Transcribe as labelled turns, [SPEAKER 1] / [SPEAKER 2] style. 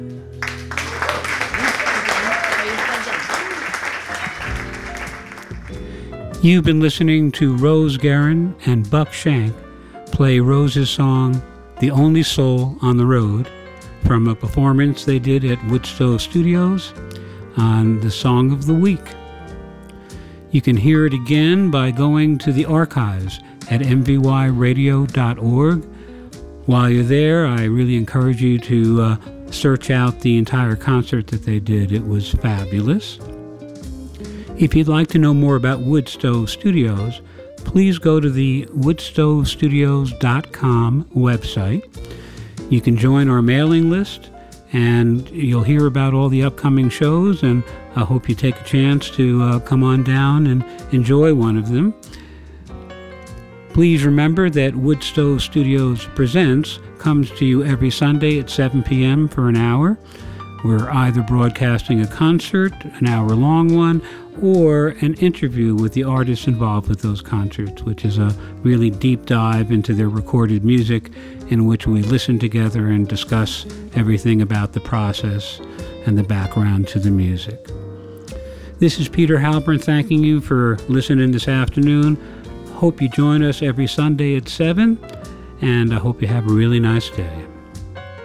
[SPEAKER 1] You've been listening to Rose Guerin and Buck Shank play Rose's song, The Only Soul on the Road, from a performance they did at Woodstow Studios on the Song of the Week. You can hear it again by going to the archives at mvyradio.org. While you're there, I really encourage you to search out the entire concert that they did. It was fabulous. If you'd like to know more about Woodstow Studios, please go to the woodstowstudios.com website. You can join our mailing list, and you'll hear about all the upcoming shows, and I hope you take a chance to come on down and enjoy one of them. Please remember that Woodstow Studios Presents comes to you every Sunday at 7 p.m. for an hour. We're either broadcasting a concert, an hour-long one, or an interview with the artists involved with those concerts, which is a really deep dive into their recorded music in which we listen together and discuss everything about the process and the background to the music. This is Peter Halpern thanking you for listening this afternoon. Hope you join us every Sunday at 7, and I hope you have a really nice day.